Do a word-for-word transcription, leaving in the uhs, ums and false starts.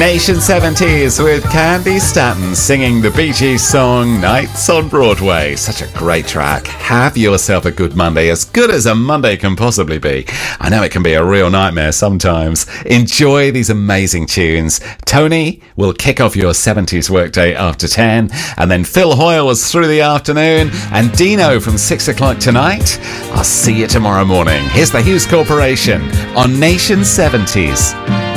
Nation seventies with Candy Staton singing the Bee Gees song Nights on Broadway. Such a great track. Have yourself a good Monday, as good as a Monday can possibly be. I know it can be a real nightmare sometimes. Enjoy these amazing tunes. Tony will kick off your seventies workday after ten, and then Phil Hoyle was through the afternoon, and Dino from six o'clock tonight. I'll see you tomorrow morning. Here's the Hughes Corporation on Nation seventies.